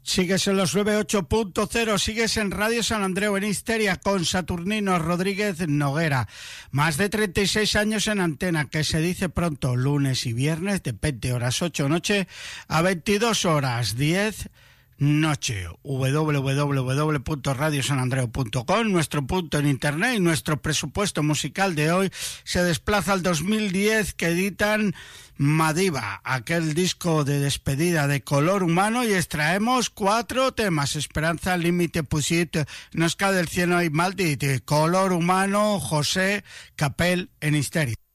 Sigues en los 98.0, sigues en Radio San Andreu en Histeria con Saturnino Rodríguez Noguera. Más de 36 años en antena, que se dice pronto, lunes y viernes de 20 horas 8 noche a 22 horas 10 noche. www.radiosanandreu.com, nuestro punto en internet, y nuestro presupuesto musical de hoy se desplaza al 2010, que editan Madiba, aquel disco de despedida de Color Humano, y extraemos 4 temas: Esperanza, Límite, Pusit, Nos cae del cielo y Maldit, Color Humano, José Capel en Histeria.